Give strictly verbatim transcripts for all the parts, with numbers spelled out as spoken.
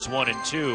one and two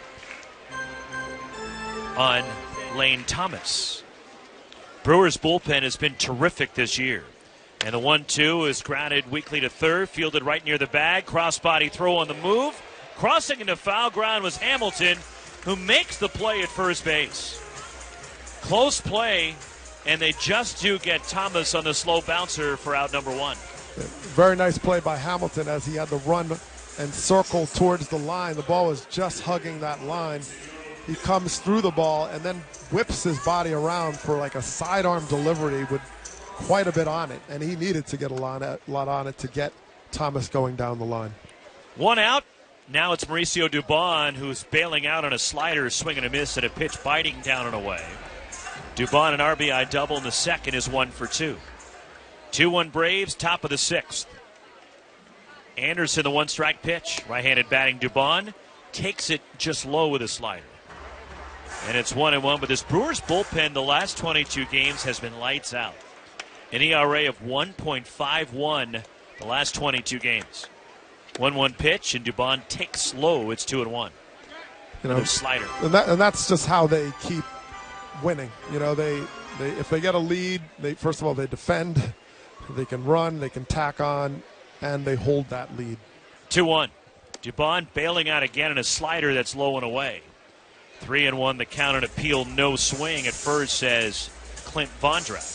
on Lane Thomas. Brewers bullpen has been terrific this year. And the one two is grounded weakly to third, fielded right near the bag. Crossbody throw on the move. Crossing into foul ground was Hamilton, who makes the play at first base. Close play, and they just do get Thomas on the slow bouncer for out number one. Very nice play by Hamilton as he had to run and circle towards the line. The ball was just hugging that line. He comes through the ball and then whips his body around for like a sidearm delivery with quite a bit on it, and he needed to get a lot, a lot on it to get Thomas going down the line. One out. Now it's Mauricio Dubon, who's bailing out on a slider, swinging a miss, and a pitch biting down and away. Dubon, an R B I double in the second, is one for two. two one Braves, top of the sixth. Anderson, the one-strike pitch. Right-handed batting Dubon takes it just low with a slider. And it's one and one, but this Brewers bullpen the last twenty-two games has been lights out. An E R A of one point five one the last twenty-two games. one one pitch, and Dubon takes low. It's two and one. You know, slider. And, that, and that's just how they keep winning. You know, they, they if they get a lead, they first of all, they defend. They can run, they can tack on, and they hold that lead. two one. Dubon bailing out again in a slider that's low and away. three and one, the count and appeal, no swing at first, says Clint Vondrak.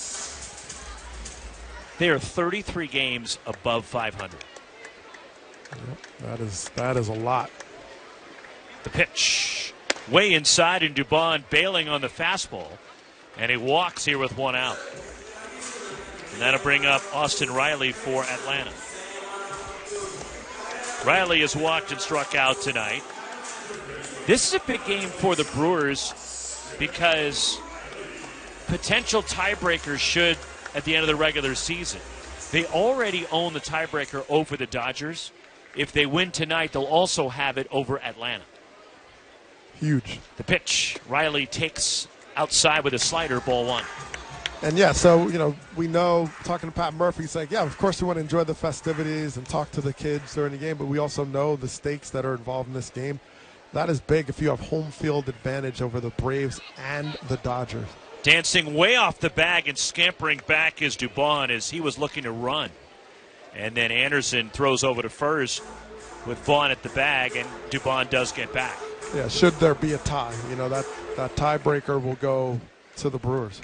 They are thirty-three games above five hundred. Yep, that is that is a lot. The pitch. Way inside, and Dubon bailing on the fastball. And he walks here with one out. And that'll bring up Austin Riley for Atlanta. Riley has walked and struck out tonight. This is a big game for the Brewers because potential tiebreakers should, at the end of the regular season. They already own the tiebreaker over the Dodgers. If they win tonight, they'll also have it over Atlanta. Huge. The pitch. Riley takes outside with a slider, ball one. And, yeah, so, you know, we know, talking to Pat Murphy, he's like, yeah, of course we want to enjoy the festivities and talk to the kids during the game, but we also know the stakes that are involved in this game. That is big if you have home field advantage over the Braves and the Dodgers. Dancing way off the bag and scampering back is Dubon as he was looking to run. And then Anderson throws over to first with Vaughn at the bag, and Dubon does get back. Yeah, should there be a tie, you know, that, that tiebreaker will go to the Brewers.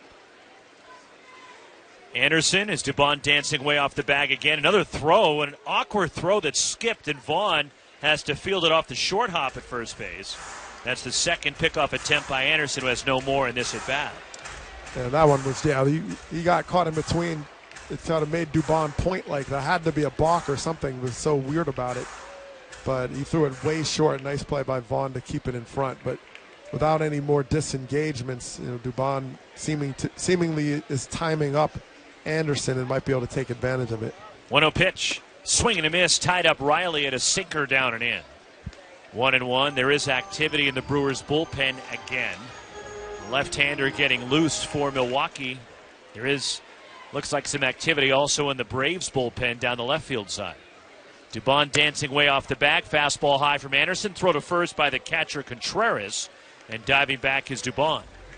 Anderson is Dubon dancing way off the bag again. Another throw, an awkward throw that skipped, and Vaughn has to field it off the short hop at first base. That's the second pickoff attempt by Anderson, who has no more in this at bat. Yeah, that one was, yeah, he, he got caught in between. It kind of made Dubon point like that. Had to be a balk or something. It was so weird about it. But he threw it way short. Nice play by Vaughn to keep it in front. But without any more disengagements, you know, Dubon seeming to, seemingly is timing up Anderson and might be able to take advantage of it. one oh pitch. Swing and a miss. Tied up Riley at a sinker down and in. One and one. There is activity in the Brewers bullpen again. Left-hander getting loose for Milwaukee. There is, looks like some activity also in the Braves bullpen down the left field side. Dubon dancing way off the back. Fastball high from Anderson. Throw to first by the catcher Contreras. And diving back is Dubon.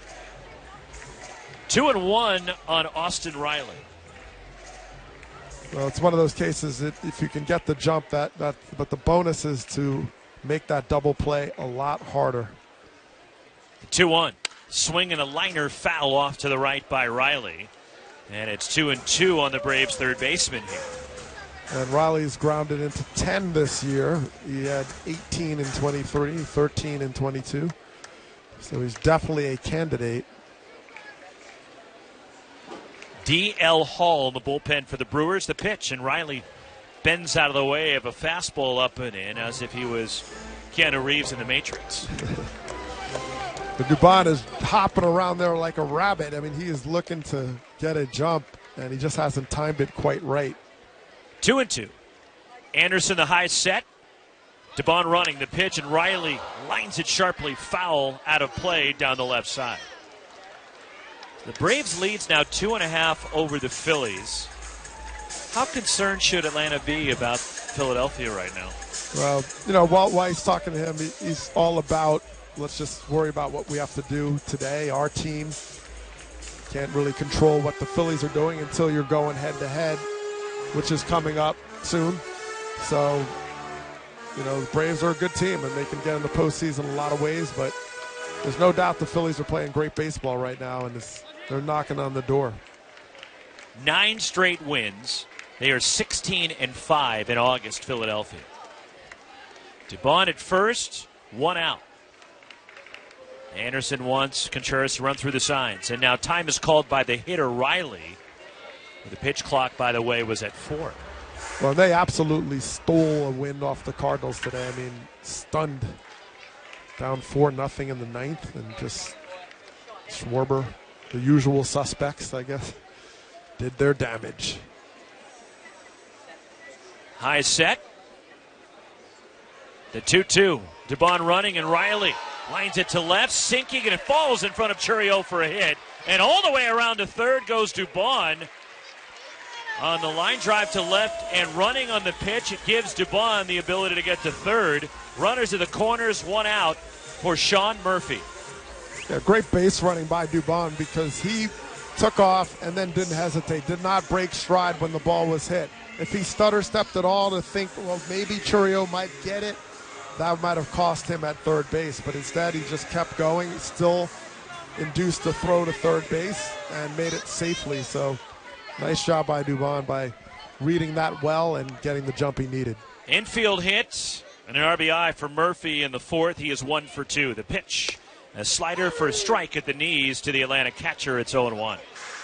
Two and one on Austin Riley. Well, it's one of those cases that if you can get the jump, that, that but the bonus is to make that double play a lot harder. two one. Swing and a liner foul off to the right by Riley. And it's two and two on the Braves third baseman here. And Riley's grounded into ten this year. He had eighteen and twenty-three, thirteen and twenty-two. So he's definitely a candidate. D L Hall in the bullpen for the Brewers. The pitch, and Riley bends out of the way of a fastball up and in as if he was Keanu Reeves in The Matrix. The Dubon is hopping around there like a rabbit. I mean, he is looking to get a jump, and he just hasn't timed it quite right. Two and two. Anderson, the high set. Dubon running the pitch, and Riley lines it sharply foul out of play down the left side. The Braves leads now two and a half over the Phillies. How concerned should Atlanta be about Philadelphia right now? Well, you know, Walt Weiss talking to him, he, he's all about, let's just worry about what we have to do today. Our team can't really control what the Phillies are doing until you're going head-to-head, which is coming up soon. So, you know, the Braves are a good team, and they can get in the postseason in a lot of ways, but there's no doubt the Phillies are playing great baseball right now, and it's, they're knocking on the door. Nine straight wins. They are sixteen and five in August, Philadelphia. Dubon at first, one out. Anderson wants Contreras to run through the signs. And now time is called by the hitter, Riley. The pitch clock, by the way, was at four. Well, they absolutely stole a win off the Cardinals today. I mean, stunned. Down four nothing in the ninth, and just Schwarber, the usual suspects, I guess, did their damage. High set. The two two. Dubon running, and Riley lines it to left, sinking, and it falls in front of Chourio for a hit. And all the way around to third goes Dubon on the line drive to left, and running on the pitch. It gives Dubon the ability to get to third. Runners in the corners, one out for Sean Murphy. Yeah, great base running by Dubon, because he took off and then didn't hesitate, did not break stride when the ball was hit. If he stutter stepped at all to think, well, maybe Chourio might get it, that might have cost him at third base. But instead, he just kept going, still induced a throw to third base, and made it safely. So nice job by Dubon by reading that well and getting the jump he needed. Infield hit and an R B I for Murphy in the fourth. He is one for two. The pitch, a slider for a strike at the knees to the Atlanta catcher. It's oh and one.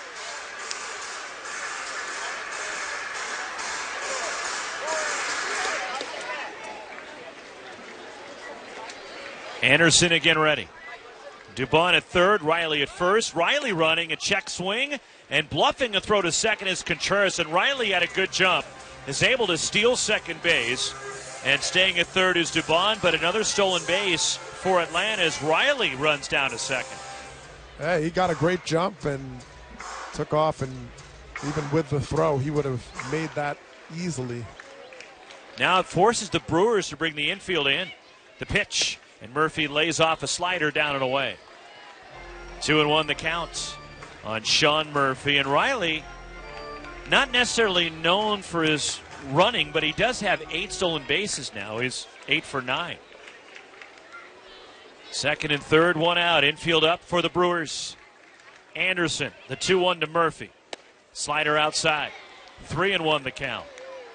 Anderson again ready. Dubon at third, Riley at first. Riley running a check swing and bluffing a throw to second is Contreras. And Riley had a good jump, is able to steal second base. And staying at third is Dubon, but another stolen base for Atlanta as Riley runs down to second. Hey, he got a great jump and took off, and even with the throw, he would have made that easily. Now it forces the Brewers to bring the infield in. The pitch, and Murphy lays off a slider down and away. Two and one the count on Sean Murphy. And Riley, not necessarily known for his running, but he does have eight stolen bases now. He's eight for nine. Second and third, one out. Infield up for the Brewers. Anderson, the two one to Murphy. Slider outside. Three and one the count.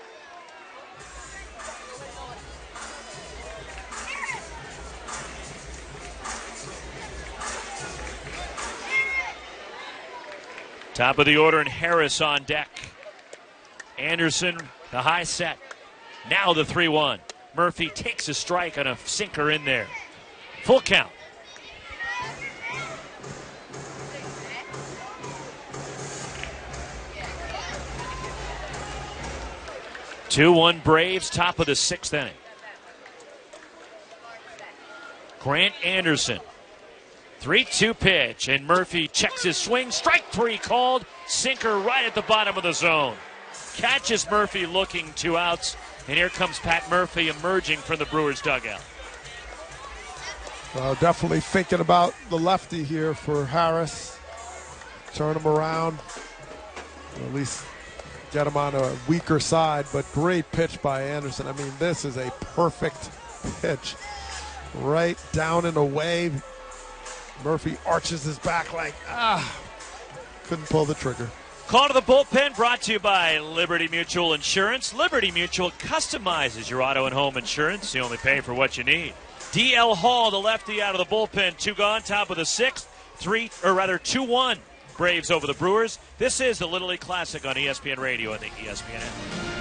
Top of the order, and Harris on deck. Anderson, the high set. Now the three one. Murphy takes a strike on a sinker in there. Full count. two one Braves, top of the sixth inning. Grant Anderson. three two pitch, and Murphy checks his swing. Strike three called. Sinker right at the bottom of the zone. Catches Murphy looking, two outs. And here comes Pat Murphy emerging from the Brewers dugout. Well, definitely thinking about the lefty here for Harris. Turn him around. Or at least get him on a weaker side. But great pitch by Anderson. I mean, this is a perfect pitch. Right down and away. Murphy arches his back like, ah, couldn't pull the trigger. Call to the bullpen brought to you by Liberty Mutual Insurance. Liberty Mutual customizes your auto and home insurance. You only pay for what you need. D L Hall, the lefty out of the bullpen. Two gone, top of the sixth. Three, or rather two one. Braves over the Brewers. This is the Little League Classic on E S P N Radio and the E S P N app.